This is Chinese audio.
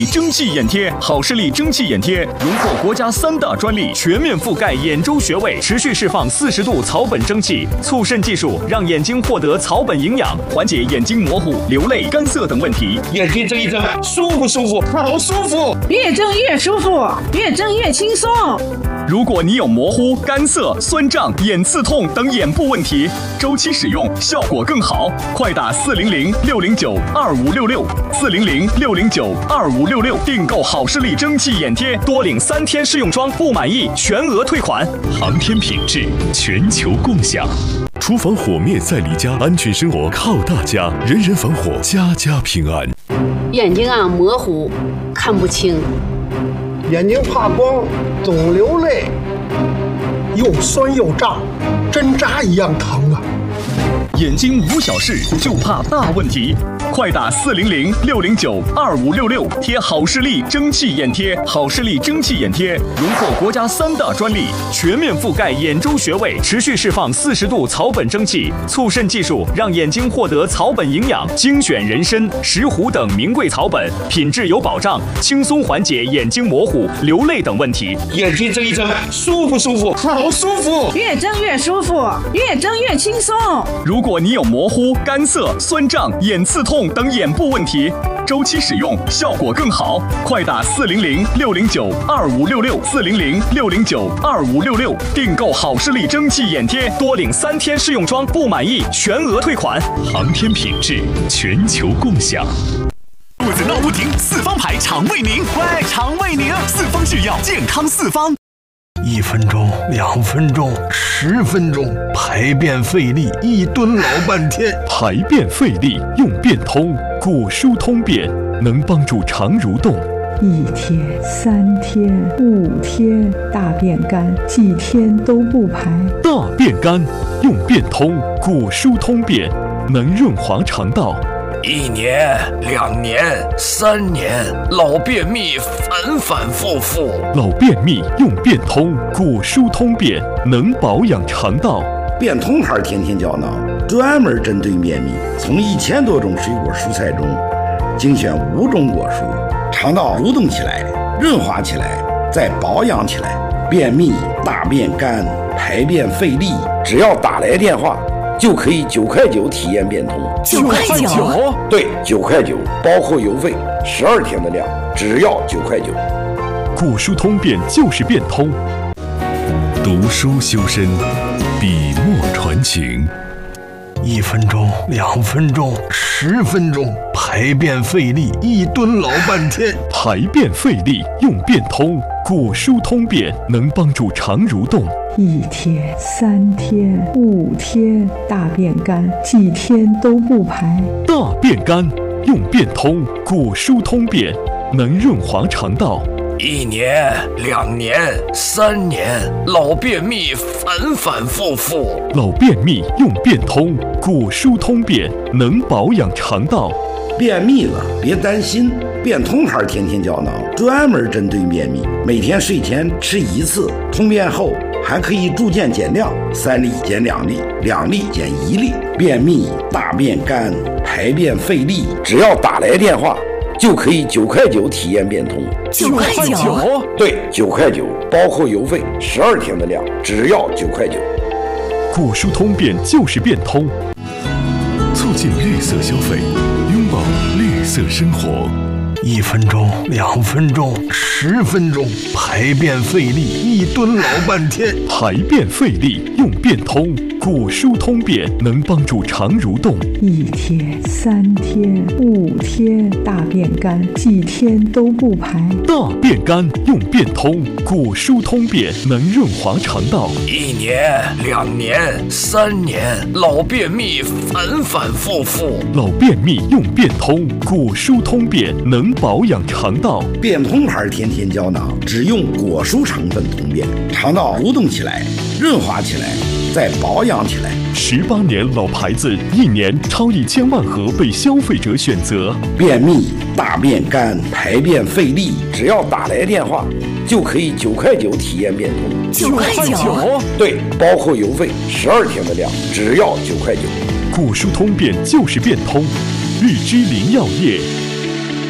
蒸汽眼贴，好视力蒸汽眼贴荣获国家3大专利，全面覆盖眼周穴位，持续释放40度草本蒸汽，促渗技术让眼睛获得草本营养，缓解眼睛模糊、流泪、干涩等问题。 眼睛睁一睁，舒不舒服？好舒服！ 越睁越舒服，越睁越轻松。 如果你有模糊、干涩、酸胀、眼刺痛等眼部问题，周期使用效果更好。快打400-609-2566，400-609-2566，订购好视力蒸汽眼贴，多领3天试用装，不满意全额退款。 航天品质，全球共享。厨房火灭在离家，安全生活靠大家，人人防火，家家平安。 眼睛模糊，看不清。 眼睛怕光，总流泪，又酸又胀，针扎一样疼啊！ 眼睛无小事，就怕大问题。快打400-609-2566，贴好视力蒸汽眼贴。好视力蒸汽眼贴荣获国家3大专利，全面覆盖眼周穴位，持续释放40度草本蒸汽，促渗技术让眼睛获得草本营养，精选人参、石斛等名贵草本，品质有保障，轻松缓解眼睛模糊、流泪等问题。 眼睛睁一睁，舒不舒服？好舒服！ 越睁越舒服，越睁越轻松。 如果你有模糊、干涩、酸胀、眼刺痛等眼部问题，周期使用效果更好。快打400-609-2566，400-609-2566，订购好视力蒸汽眼贴，多领3天试用装，不满意全额退款。 航天品质，全球共享。肚子闹不停，四方牌肠胃宁，快肠胃宁，四方制药，健康四方。 1分钟、2分钟、10分钟，排便费力，一蹲老半天。 排便费力用便通，果蔬通便，能帮助肠蠕动。 1天、3天、5天，大便干，几天都不排。 大便干用便通，果蔬通便，能润滑肠道。 1年、2年、3年，老便秘反反复复。 老便秘用便通，果蔬通便，能保养肠道。 便通牌天天胶囊专门针对便秘，从1000多种水果蔬菜中精选5种果蔬，肠道蠕动起来，润滑起来，再保养起来。便秘、大便干、排便费力，只要打来电话就可以9块9体验便通。 9块9？ 对，9块9，包括邮费，12天的量，只要9块9。 果蔬通便就是便通。读书修身，笔墨传情。 1分钟、2分钟、10分钟，排便费力，一蹲老半天。 排便费力用便通，果蔬通便，能帮助肠蠕动。 1天、3天、5天，大便干，几天都不排。 大便干用便通，果蔬通便，能润滑肠道。 1年、2年、3年，老便秘反反复复。 老便秘用便通，果蔬通便，能保养肠道。 便秘了别担心，便通牌天天胶囊专门针对便秘，每天睡前吃1次，通便后还可以逐渐减量，3粒减2粒，2粒减1粒。便秘、大便干、排便费力，只要打来电话就可以9块9体验便通。 9块9？ 对，9块9，包括邮费，12天的量，只要9块9。 果蔬通便就是便通，促进绿色消费，拥抱绿色生活。 1分钟、2分钟、10分钟，排便费力，一蹲老半天。 排便费力用便通，果蔬通便，能帮助肠蠕动。 1天、3天、5天，大便干，几天都不排。 大便干用便通，果蔬通便，能润滑肠道。 1年、2年、3年，老便秘反反复复。 老便秘用便通，果蔬通便，能保养肠道。 便通牌天天胶囊只用果蔬成分通便，肠道蠕动起来，润滑起来，再保养起来。 18年老牌子，1年超1000万盒被消费者选择。 便秘、大便干、排便费力，只要打来电话就可以9块9体验便通。 9块9？ 对，包括邮费，12天的量，只要9块9。 果蔬通便就是便通，日之林药业。